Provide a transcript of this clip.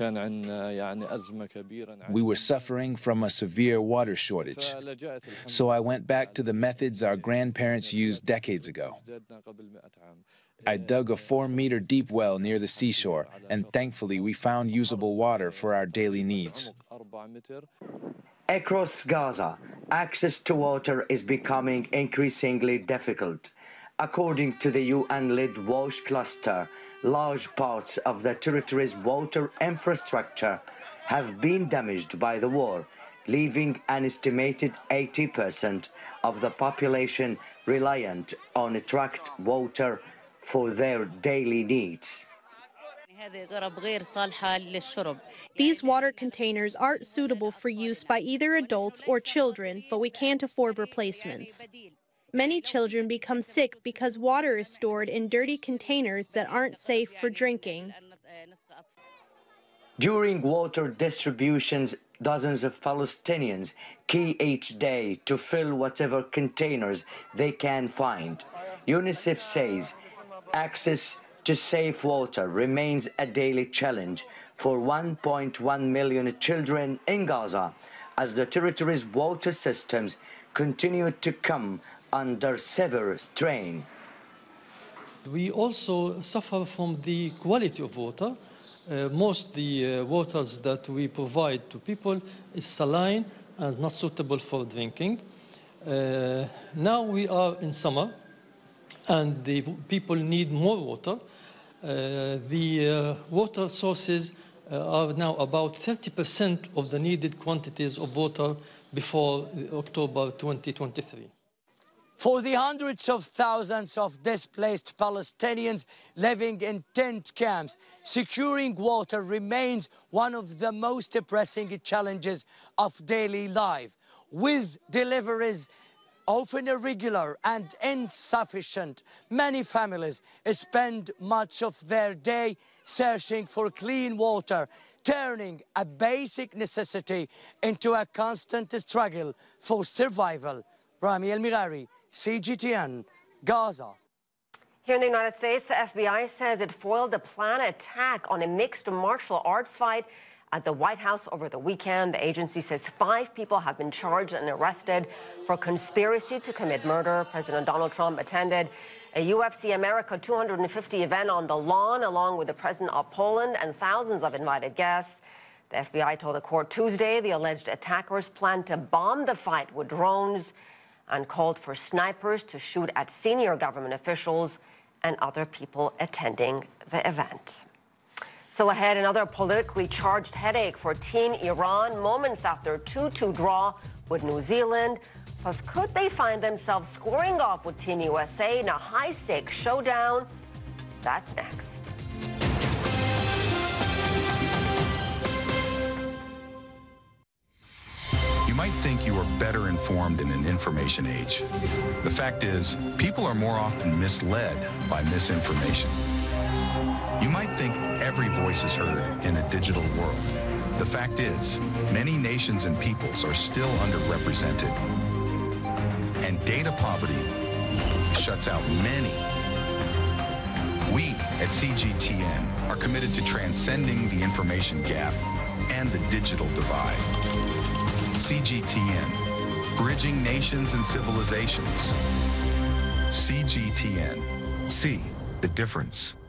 We were suffering from a severe water shortage. So I went back to the methods our grandparents used decades ago. I dug a 4-meter deep well near the seashore, and thankfully we found usable water for our daily needs. Across Gaza, access to water is becoming increasingly difficult. According to the UN-led WASH cluster, large parts of the territory's water infrastructure have been damaged by the war, leaving an estimated 80% of the population reliant on tracked water for their daily needs. These water containers aren't suitable for use by either adults or children, but we can't afford replacements. Many children become sick because water is stored in dirty containers that aren't safe for drinking. During water distributions, dozens of Palestinians queue each day to fill whatever containers they can find. UNICEF says access to safe water remains a daily challenge for 1.1 million children in Gaza, as the territory's water systems continue to come under severe strain. We also suffer from the quality of water. Most the waters that we provide to people is saline and not suitable for drinking. Now we are in summer and the people need more water. The water sources are now about 30% of the needed quantities of water before October 2023. For the hundreds of thousands of displaced Palestinians living in tent camps, securing water remains one of the most pressing challenges of daily life. With deliveries often irregular and insufficient, many families spend much of their day searching for clean water, turning a basic necessity into a constant struggle for survival. Rami El-Mighari, CGTN, Gaza. Here in the United States, the FBI says it foiled a planned attack on a mixed martial arts fight at the White House over the weekend. The agency says 5 people have been charged and arrested for conspiracy to commit murder. President Donald Trump attended a UFC America 250 event on the lawn, along with the president of Poland and thousands of invited guests. The FBI told the court Tuesday the alleged attackers planned to bomb the fight with drones and called for snipers to shoot at senior government officials and other people attending the event. So ahead, another politically charged headache for Team Iran moments after a 2-2 draw with New Zealand. Plus, could they find themselves scoring off with Team USA in a high-stakes showdown? That's next. You might think you are better informed in an information age. The fact is, people are more often misled by misinformation. You might think every voice is heard in a digital world. The fact is, many nations and peoples are still underrepresented. And data poverty shuts out many. We at CGTN are committed to transcending the information gap and the digital divide. CGTN, bridging nations and civilizations. CGTN, see the difference.